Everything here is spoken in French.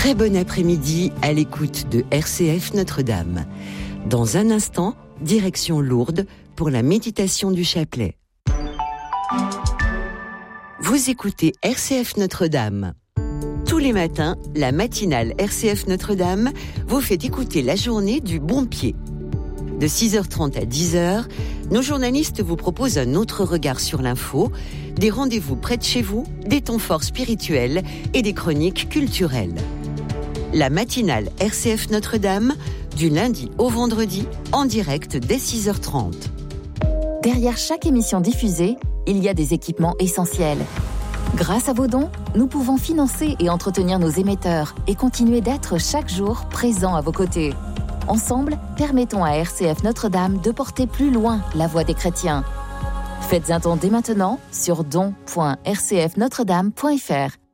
Très bon après-midi à l'écoute de RCF Notre-Dame. Dans un instant, direction Lourdes pour la méditation du chapelet. Vous écoutez RCF Notre-Dame. Tous les matins, la matinale RCF Notre-Dame vous fait écouter la journée du bon pied. De 6h30 à 10h, nos journalistes vous proposent un autre regard sur l'info, des rendez-vous près de chez vous, des temps forts spirituels et des chroniques culturelles. La matinale RCF Notre-Dame, du lundi au vendredi, en direct dès 6h30. Derrière chaque émission diffusée, il y a des équipements essentiels. Grâce à vos dons, nous pouvons financer et entretenir nos émetteurs et continuer d'être chaque jour présents à vos côtés. Ensemble, permettons à RCF Notre-Dame de porter plus loin la voix des chrétiens. Faites un don dès maintenant sur don.rcfnotredame.fr.